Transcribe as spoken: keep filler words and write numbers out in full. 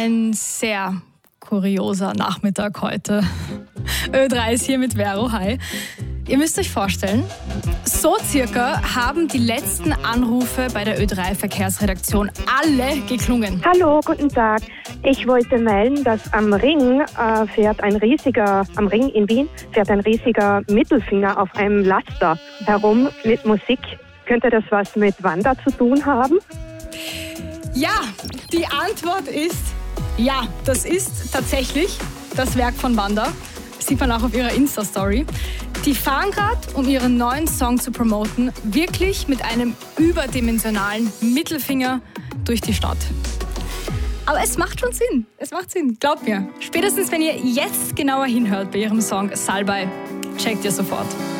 ein sehr kurioser Nachmittag heute. Ö drei ist hier mit Vero, hi. Ihr müsst euch vorstellen, so circa haben die letzten Anrufe bei der Ö drei Verkehrsredaktion alle geklungen. Hallo, guten Tag. Ich wollte melden, dass am Ring äh, fährt ein riesiger, am Ring in Wien fährt ein riesiger Mittelfinger auf einem Laster herum mit Musik. Könnte das was mit Wanda zu tun haben? Ja, die Antwort ist ja, das ist tatsächlich das Werk von Wanda. Sieht man auch auf ihrer Insta-Story. Die fahren gerade, um ihren neuen Song zu promoten, wirklich mit einem überdimensionalen Mittelfinger durch die Stadt. Aber es macht schon Sinn. Es macht Sinn, glaubt mir. Spätestens, wenn ihr jetzt genauer hinhört bei ihrem Song Salbei, checkt ihr sofort.